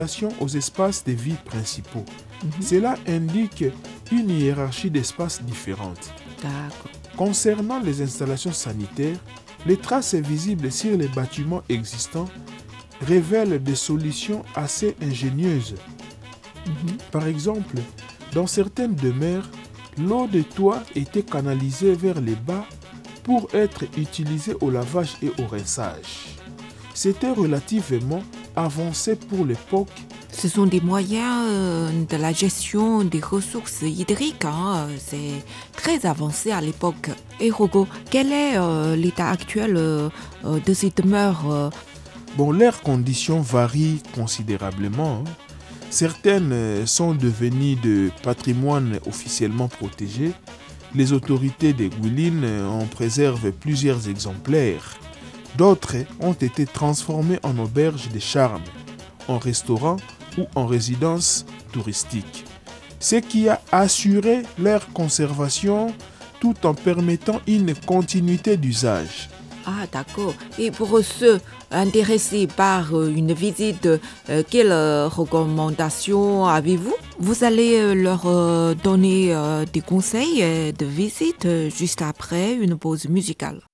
aux espaces de vie principaux. Cela indique une hiérarchie d'espaces différentes. D'accord. Concernant les installations sanitaires, les traces visibles sur les bâtiments existants révèlent des solutions assez ingénieuses. Par exemple, dans certaines demeures, l'eau de toit était canalisée vers les bas pour être utilisée au lavage et au rinçage. C'était relativement avancé pour l'époque. Ce sont des moyens de la gestion des ressources hydriques. C'est très avancé à l'époque. Et Rogo, quel est l'état actuel de ces demeures Leurs conditions varient considérablement. Certaines sont devenues de patrimoine officiellement protégé. Les autorités de Guilin en préservent plusieurs exemplaires. D'autres ont été transformées en auberges de charme, en restaurant ou en résidence touristique, ce qui a assuré leur conservation tout en permettant une continuité d'usage. Ah, d'accord. Et pour ceux intéressés par une visite, quelles recommandations avez-vous? Vous allez leur donner des conseils de visite juste après une pause musicale.